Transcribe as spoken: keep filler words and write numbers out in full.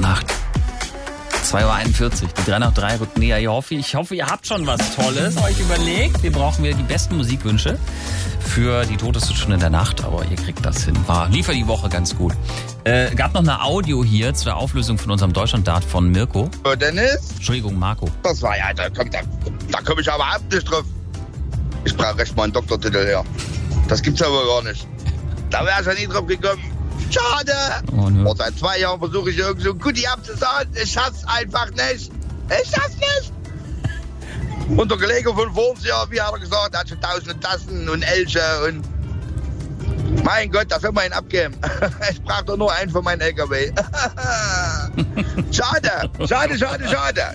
Nacht. zwei Uhr einundvierzig, die drei nach drei rückt näher. Ich hoffe, ich hoffe, ihr habt schon was Tolles euch überlegt. Wir brauchen wieder die besten Musikwünsche für die toteste Stunde der Nacht, aber ihr kriegt das hin. War, lief ja die Woche ganz gut. Äh, gab noch eine Audio hier zur Auflösung von unserem Deutschland-Dart von Mirko. Oh, Dennis? Entschuldigung, Marco. Das war ja, da, komm, da, da komme ich aber überhaupt nicht drauf. Ich brauche recht mal einen Doktortitel her. Das gibt's aber gar nicht. Da wäre ich ja nie drauf gekommen. Schade. Oh, ne. Und seit zwei Jahren versuche ich irgendwie so ein Goodie abzusagen. Ich schaff's einfach nicht. Ich schaff's nicht. Und der Kollege von vor uns, ja, wie hat er gesagt, er hat schon tausende Tassen und Elche und... Mein Gott, da soll man ihn abgeben. Ich brauche doch nur einen für meinen L K W. Schade, schade, schade, schade.